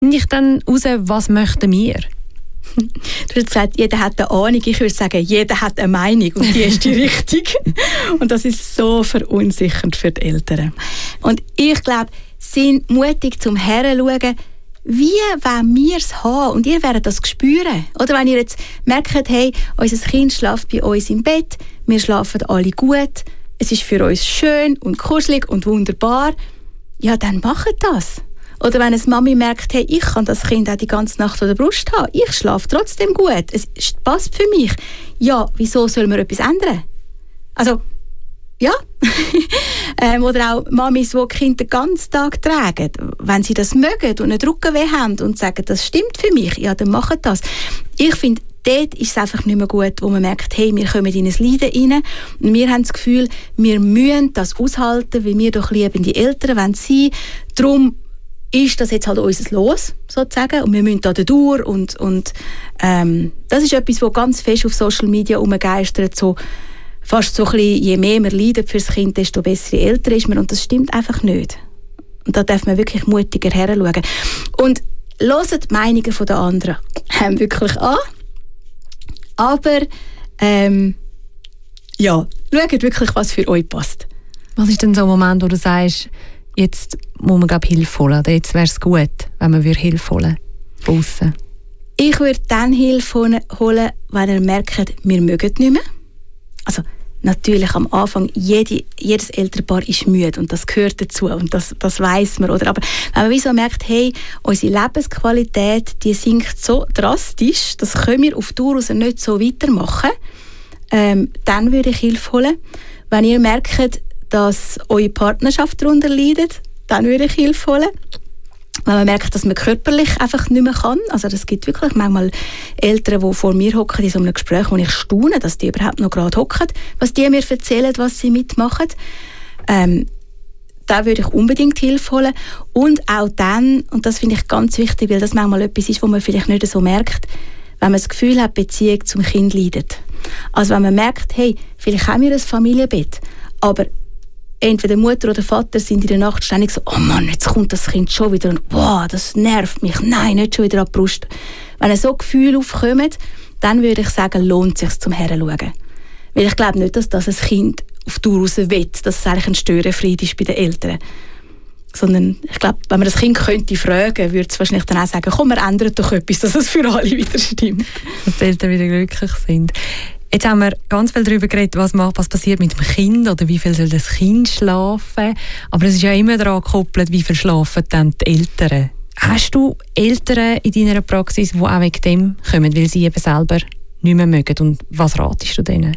finde ich dann raus, was möchten wir? Du hast gesagt, jeder hat eine Ahnung. Ich würde sagen, jeder hat eine Meinung und die ist die richtige. Und das ist so verunsichernd für die Eltern. Und ich glaube, sind mutig zum Heranschauen, wie wollen wir es haben? Und ihr werdet das spüren. Oder wenn ihr jetzt merkt, hey, unser Kind schläft bei uns im Bett, wir schlafen alle gut, es ist für uns schön und kuschelig und wunderbar, ja, dann macht das. Oder wenn eine Mami merkt, hey, ich kann das Kind auch die ganze Nacht an der Brust haben, ich schlafe trotzdem gut, es passt für mich. Ja, wieso soll man etwas ändern? Also, ja. Oder auch Mamis, die Kinder den ganzen Tag tragen. Wenn sie das mögen und einen Rückenweh haben und sagen, das stimmt für mich, ja, dann machen das. Ich finde, dort ist es einfach nicht mehr gut, wo man merkt, hey, wir kommen in ein Leiden rein und wir haben das Gefühl, wir müssen das aushalten, weil wir doch liebende Eltern sein wollen. Darum ist das jetzt halt unser Los, sozusagen, und wir müssen da durch und das ist etwas, was ganz fest auf Social Media umgeistert, so fast so ein bisschen, je mehr man leidet fürs Kind, desto bessere Eltern ist man, und das stimmt einfach nicht. Und da darf man wirklich mutiger heranschauen. Und hört die Meinungen der anderen wirklich an, aber ja, schaut wirklich, was für euch passt. Was ist denn so ein Moment, wo du sagst, jetzt muss man, glaube ich, Hilfe holen, oder jetzt wäre es gut, wenn man Hilfe holen von aussen? Ich würde dann Hilfe holen, wenn ihr merkt, wir mögen nicht mehr. Also natürlich am Anfang, jedes Elternpaar ist müde und das gehört dazu und das weiss man. Oder? Aber wenn man so merkt, hey, unsere Lebensqualität die sinkt so drastisch, das können wir auf Dauer nicht so weitermachen, dann würde ich Hilfe holen. Wenn ihr merkt, dass eure Partnerschaft darunter leidet, dann würde ich Hilfe holen. Wenn man merkt, dass man körperlich einfach nicht mehr kann, also es gibt wirklich manchmal Eltern, die vor mir hocken in so einem Gespräch, wo ich staune, dass die überhaupt noch gerade hocken, was die mir erzählen, was sie mitmachen, da würde ich unbedingt Hilfe holen. Und auch dann, und das finde ich ganz wichtig, weil das manchmal etwas ist, wo man vielleicht nicht so merkt, wenn man das Gefühl hat, die Beziehung zum Kind leidet. Also wenn man merkt, hey, vielleicht haben wir ein Familienbett, aber entweder Mutter oder Vater sind in der Nacht ständig so, oh Mann, jetzt kommt das Kind schon wieder und wow, das nervt mich, nein, nicht schon wieder an die Brust. Wenn so Gefühle aufkommen, dann würde ich sagen, lohnt es sich zum Heranschauen. Weil ich glaube nicht, dass das ein Kind auf Dauer raus will, dass es eigentlich ein Störenfried ist bei den Eltern. Sondern ich glaube, wenn man das Kind könnte fragen, würde es wahrscheinlich dann auch sagen, komm, wir ändern doch etwas, dass es für alle wieder stimmt. Dass die Eltern wieder glücklich sind. Jetzt haben wir ganz viel darüber geredet, was passiert mit dem Kind oder wie viel soll das Kind schlafen. Aber es ist ja immer daran gekoppelt, wie viel schlafen dann die Eltern. Hast du Eltern in deiner Praxis, die auch wegen dem kommen, weil sie eben selber nicht mehr mögen? Und was ratest du denen?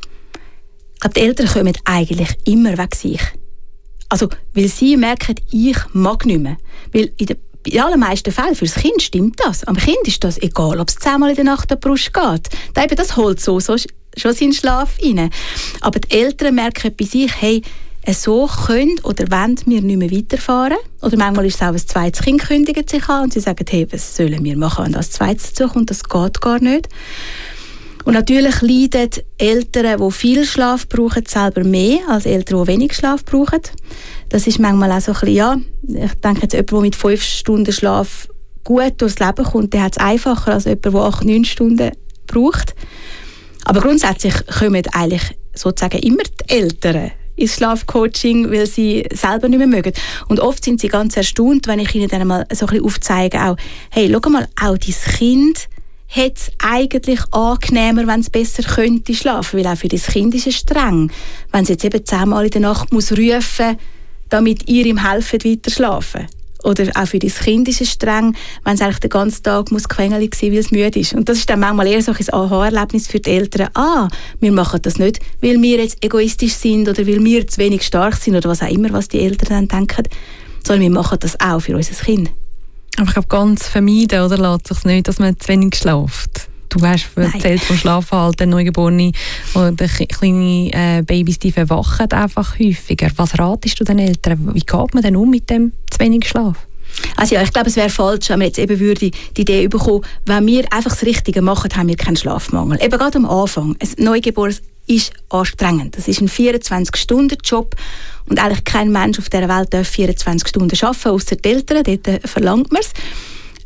Ich glaube, die Eltern kommen eigentlich immer wegen sich. Also, weil sie merken, ich mag nicht mehr. Weil in den allermeisten Fällen für das Kind stimmt das. Am Kind ist das egal, ob es 10-mal in der Nacht an die Brust geht. Das holt so schon seinen Schlaf rein. Aber die Eltern merken bei sich, hey, so können oder wollen wir nicht mehr weiterfahren. Oder manchmal ist es auch ein zweites Kind, kündigt sich an und sie sagen, hey, was sollen wir machen, wenn das zweites dazukommt? Das geht gar nicht. Und natürlich leiden Eltern, die viel Schlaf brauchen, selber mehr als Eltern, die wenig Schlaf brauchen. Das ist manchmal auch so ein bisschen, ja, ich denke jetzt, jemand, der mit 5 Stunden Schlaf gut durchs Leben kommt, der hat es einfacher als jemand, der 8-9 Stunden braucht. Aber grundsätzlich kommen eigentlich sozusagen immer die Eltern ins Schlafcoaching, weil sie selber nicht mehr mögen. Und oft sind sie ganz erstaunt, wenn ich ihnen dann mal so ein bisschen aufzeige, auch, hey, schau mal, auch dein Kind hat es eigentlich angenehmer, wenn es besser könnte schlafen, weil auch für das Kind ist es streng, wenn es jetzt eben 10-mal in der Nacht muss rufen, damit ihr ihm helft, weiter schlafen. Oder auch für das Kind ist es streng, wenn es eigentlich den ganzen Tag quengelig sein muss, weil es müde ist. Und das ist dann manchmal eher so ein Aha-Erlebnis für die Eltern. Wir machen das nicht, weil wir jetzt egoistisch sind oder weil wir zu wenig stark sind oder was auch immer, was die Eltern dann denken, sondern wir machen das auch für unser Kind. Aber ich glaube, ganz vermeiden, oder, lässt sich nicht, dass man zu wenig schläft. Du hast erzählt vom Schlafverhalten, Neugeborene oder kleine Babys, die verwachen einfach häufiger. Was ratest du den Eltern? Wie geht man denn um mit dem zu wenig Schlaf? Also ja, ich glaube, es wäre falsch, wenn man jetzt eben würde die Idee bekommen, wenn wir einfach das Richtige machen, haben wir keinen Schlafmangel. Eben gerade am Anfang. Ein Neugeborenes ist anstrengend. Das ist ein 24-Stunden-Job und eigentlich kein Mensch auf dieser Welt darf 24 Stunden arbeiten, ausser die Eltern, dort verlangt man es.